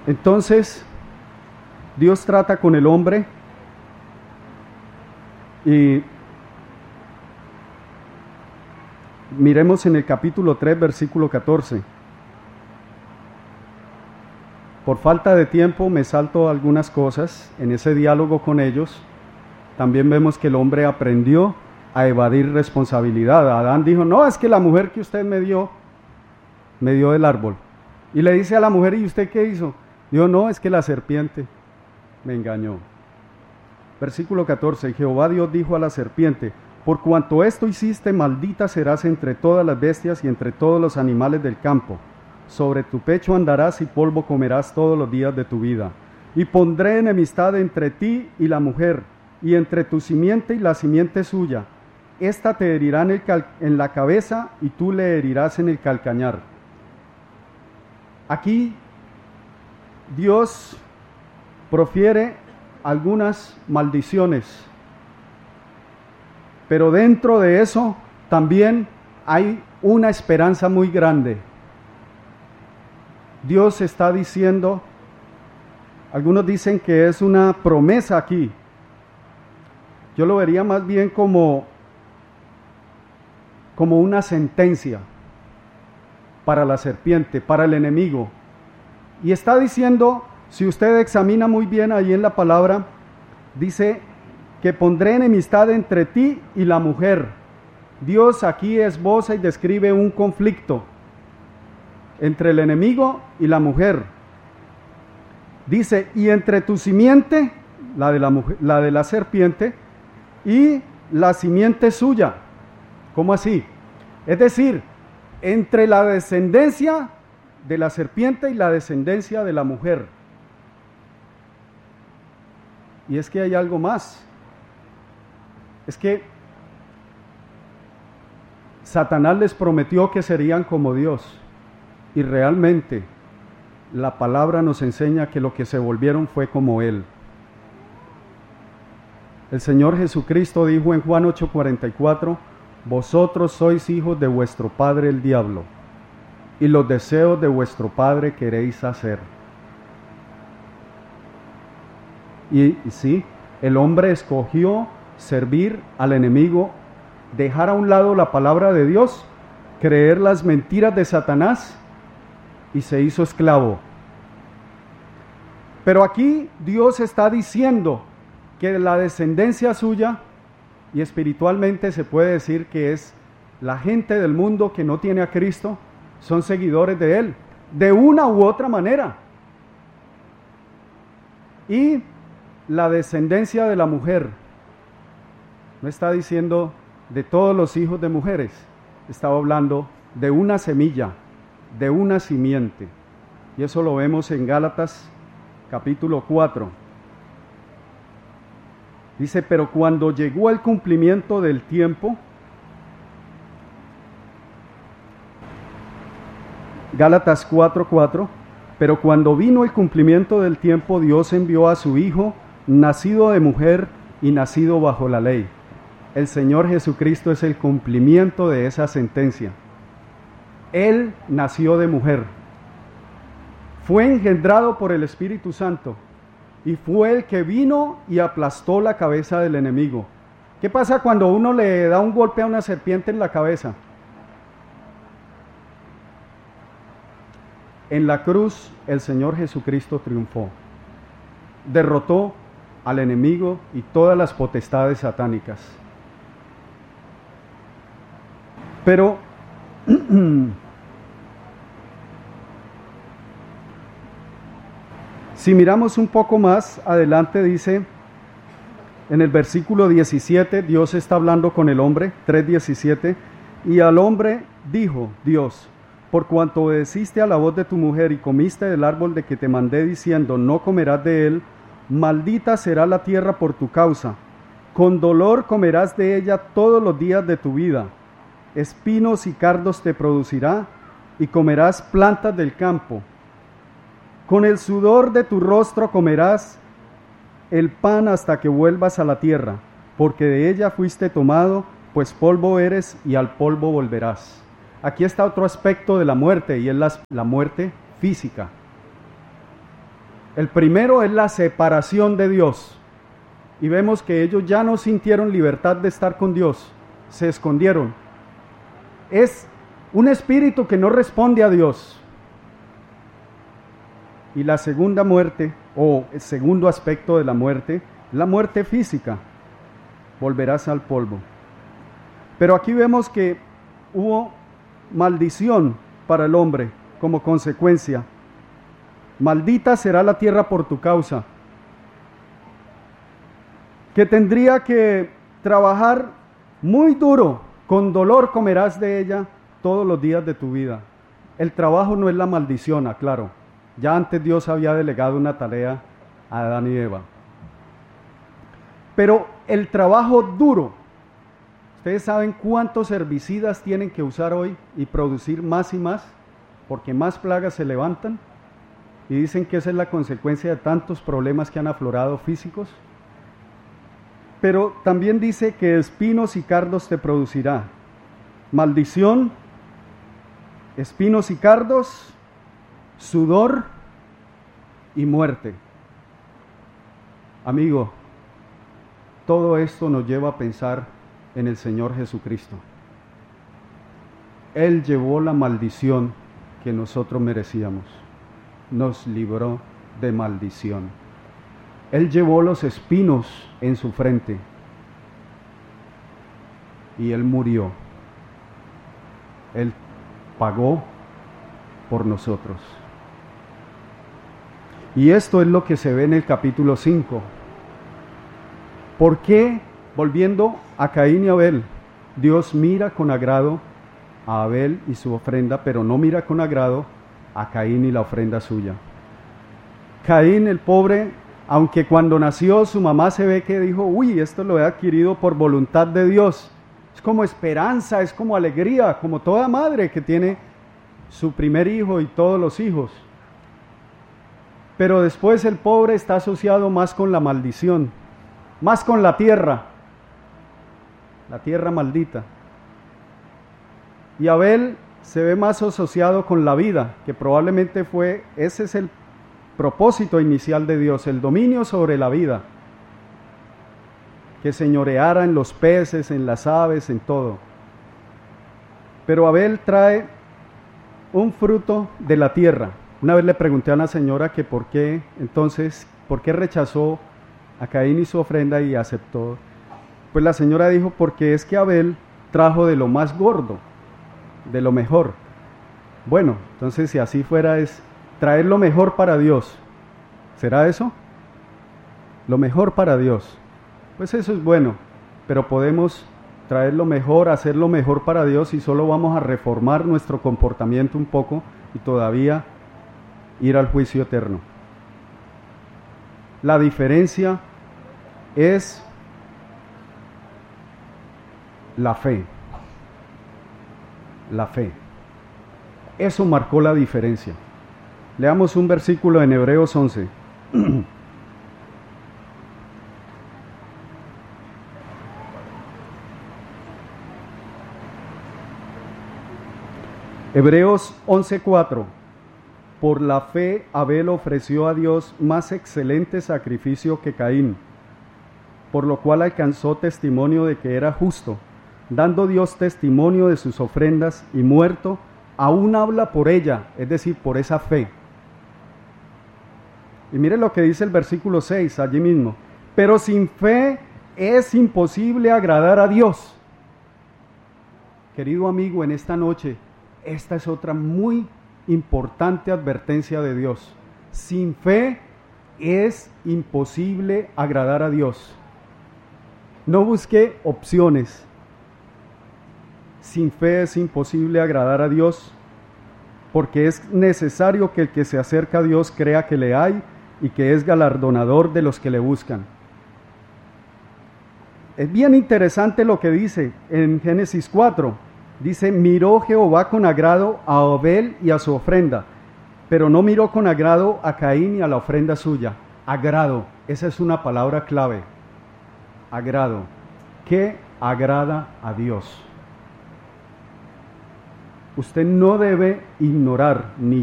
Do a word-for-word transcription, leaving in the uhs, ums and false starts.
Entonces, Dios trata con el hombre y miremos en el capítulo tres, versículo catorce. Por falta de tiempo me salto algunas cosas en ese diálogo con ellos. También vemos que el hombre aprendió a evadir responsabilidad. Adán dijo, no, es que la mujer que usted me dio, me dio del árbol. Y le dice a la mujer, ¿y usted qué hizo? Dijo, no, es que la serpiente me engañó. Versículo catorce, Jehová Dios dijo a la serpiente, por cuanto esto hiciste, maldita serás entre todas las bestias y entre todos los animales del campo. Sobre tu pecho andarás y polvo comerás todos los días de tu vida. Y pondré enemistad entre ti y la mujer, y entre tu simiente y la simiente suya. Esta te herirá en, el cal- en la cabeza, y tú le herirás en el calcañar. Aquí Dios profiere algunas maldiciones, pero dentro de eso también hay una esperanza muy grande. Dios está diciendo, algunos dicen que es una promesa aquí. Yo lo vería más bien como, como una sentencia para la serpiente, para el enemigo. Y está diciendo, si usted examina muy bien ahí en la palabra, dice que pondré enemistad entre ti y la mujer. Dios aquí esboza y describe un conflicto entre el enemigo y la mujer. Dice, y entre tu simiente, la de la, mujer, la de la serpiente, y la simiente suya. ¿Cómo así? Es decir, entre la descendencia de la serpiente y la descendencia de la mujer. Y es que hay algo más. Es que Satanás les prometió que serían como Dios. Y realmente la palabra nos enseña que lo que se volvieron fue como Él. El Señor Jesucristo dijo en Juan ocho cuarenta y cuatro, vosotros sois hijos de vuestro padre el diablo, y los deseos de vuestro padre queréis hacer. Y, y sí, el hombre escogió servir al enemigo, dejar a un lado la palabra de Dios, creer las mentiras de Satanás, y se hizo esclavo. Pero aquí Dios está diciendo que la descendencia suya, y espiritualmente se puede decir que es la gente del mundo que no tiene a Cristo, son seguidores de Él, de una u otra manera. Y la descendencia de la mujer, no está diciendo de todos los hijos de mujeres, estaba hablando de una semilla, de una simiente. Y eso lo vemos en Gálatas capítulo cuatro. Dice, pero cuando llegó el cumplimiento del tiempo, Gálatas cuatro cuatro, pero cuando vino el cumplimiento del tiempo, Dios envió a su Hijo, nacido de mujer y nacido bajo la ley. El Señor Jesucristo es el cumplimiento de esa sentencia. Él nació de mujer, fue engendrado por el Espíritu Santo y fue el que vino y aplastó la cabeza del enemigo. ¿Qué pasa cuando uno le da un golpe a una serpiente en la cabeza? En la cruz el Señor Jesucristo triunfó, derrotó al enemigo y todas las potestades satánicas. Pero si miramos un poco más adelante, dice en el versículo diecisiete, Dios está hablando con el hombre, tres diecisiete, y al hombre dijo Dios, por cuanto obedeciste a la voz de tu mujer y comiste del árbol de que te mandé diciendo, no comerás de él, maldita será la tierra por tu causa, con dolor comerás de ella todos los días de tu vida, espinos y cardos te producirá, y comerás plantas del campo. Con el sudor de tu rostro comerás el pan hasta que vuelvas a la tierra, porque de ella fuiste tomado, pues polvo eres y al polvo volverás. Aquí está otro aspecto de la muerte, y es la, la muerte física. El primero es la separación de Dios. Y vemos que ellos ya no sintieron libertad de estar con Dios, se escondieron. Es un espíritu que no responde a Dios. Y la segunda muerte, o el segundo aspecto de la muerte, la muerte física. Volverás al polvo. Pero aquí vemos que hubo maldición para el hombre como consecuencia. Maldita será la tierra por tu causa. Que tendría que trabajar muy duro, con dolor comerás de ella todos los días de tu vida. El trabajo no es la maldición, aclaro. Ya antes Dios había delegado una tarea a Adán y Eva. Pero el trabajo duro, ustedes saben cuántos herbicidas tienen que usar hoy y producir más y más, porque más plagas se levantan, y dicen que esa es la consecuencia de tantos problemas que han aflorado físicos. Pero también dice que espinos y cardos te producirá. Maldición, espinos y cardos, sudor y muerte. Amigo, todo esto nos lleva a pensar en el Señor Jesucristo. Él llevó la maldición que nosotros merecíamos. Nos libró de maldición. Él llevó los espinos en su frente y Él murió. Él pagó por nosotros. Y esto es lo que se ve en el capítulo cinco. ¿Por qué, volviendo a Caín y Abel, Dios mira con agrado a Abel y su ofrenda, pero no mira con agrado a Caín y la ofrenda suya? Caín, el pobre, aunque cuando nació su mamá se ve que dijo, uy, esto lo he adquirido por voluntad de Dios. Es como esperanza, es como alegría, como toda madre que tiene su primer hijo y todos los hijos. Pero después el pobre está asociado más con la maldición, más con la tierra, la tierra maldita. Y Abel se ve más asociado con la vida, que probablemente fue, ese es el propósito inicial de Dios, el dominio sobre la vida, que señoreara en los peces, en las aves, en todo. Pero Abel trae un fruto de la tierra. Una vez le pregunté a una señora que por qué, entonces, por qué rechazó a Caín y su ofrenda y aceptó. Pues la señora dijo, porque es que Abel trajo de lo más gordo, de lo mejor. Bueno, entonces si así fuera es traer lo mejor para Dios. ¿Será eso? Lo mejor para Dios. Pues eso es bueno, pero podemos traer lo mejor, hacer lo mejor para Dios y solo vamos a reformar nuestro comportamiento un poco y todavía ir al juicio eterno. La diferencia es la fe. La fe. Eso marcó la diferencia. Leamos un versículo en Hebreos once. Hebreos once cuatro. Por la fe Abel ofreció a Dios más excelente sacrificio que Caín, por lo cual alcanzó testimonio de que era justo, dando Dios testimonio de sus ofrendas, y muerto, aún habla por ella, es decir, por esa fe. Y mire lo que dice el versículo seis, allí mismo. Pero sin fe es imposible agradar a Dios. Querido amigo, en esta noche, esta es otra muy importante advertencia de Dios. Sin fe es imposible agradar a Dios. No busque opciones. Sin fe es imposible agradar a Dios, porque es necesario que el que se acerca a Dios crea que le hay y que es galardonador de los que le buscan. Es bien interesante lo que dice en Génesis cuatro. Dice, miró Jehová con agrado a Abel y a su ofrenda, pero no miró con agrado a Caín y a la ofrenda suya. Agrado, esa es una palabra clave. Agrado. ¿Qué agrada a Dios? Usted no debe ignorar ni